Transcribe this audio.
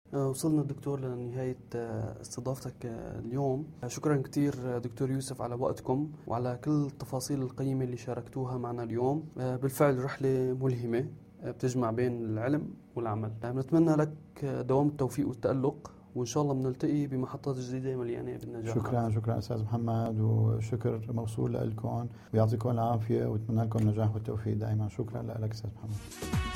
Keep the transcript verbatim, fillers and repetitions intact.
وصلنا دكتور لنهاية استضافتك اليوم. شكرا كتير دكتور يوسف على وقتكم وعلى كل التفاصيل القيمة اللي شاركتوها معنا اليوم. بالفعل رحلة ملهمة بتجمع بين العلم والعمل. نتمنى لك دوام التوفيق والتألق، وإن شاء الله بنلتقي بمحطات جديدة مليانة بالنجاح. شكرا شكرا أستاذ محمد، وشكر موصول لكم، ويعطيكم العافية واتمنى لكم النجاح والتوفيق دائما. شكرا لك أستاذ محمد.